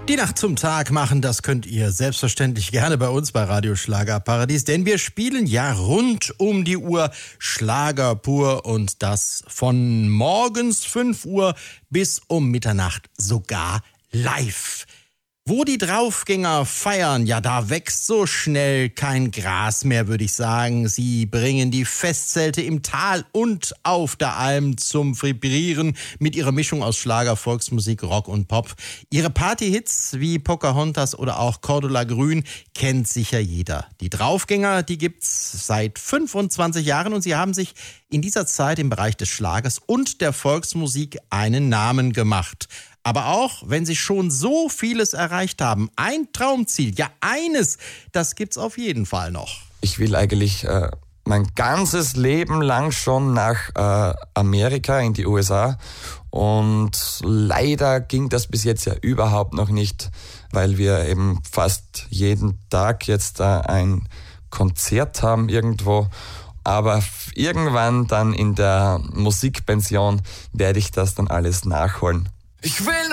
Die Nacht zum Tag machen, das könnt ihr selbstverständlich gerne bei uns bei Radio Schlagerparadies, denn wir spielen ja rund um die Uhr Schlager pur und das von morgens 5 Uhr bis um Mitternacht sogar live. Wo die Draufgänger feiern, ja, da wächst so schnell kein Gras mehr, würde ich sagen. Sie bringen die Festzelte im Tal und auf der Alm zum Vibrieren mit ihrer Mischung aus Schlager, Volksmusik, Rock und Pop. Ihre Partyhits wie Pocahontas oder auch Cordula Grün kennt sicher jeder. Die Draufgänger, die gibt's seit 25 Jahren und sie haben sich in dieser Zeit im Bereich des Schlagers und der Volksmusik einen Namen gemacht. Aber auch, wenn sie schon so vieles erreicht haben, ein Traumziel, ja eines, das gibt's auf jeden Fall noch. Ich will eigentlich mein ganzes Leben lang schon nach Amerika, in die USA. Und leider ging das bis jetzt ja überhaupt noch nicht, weil wir eben fast jeden Tag jetzt ein Konzert haben irgendwo. Aber irgendwann dann in der Musikpension werde ich das dann alles nachholen. Ich will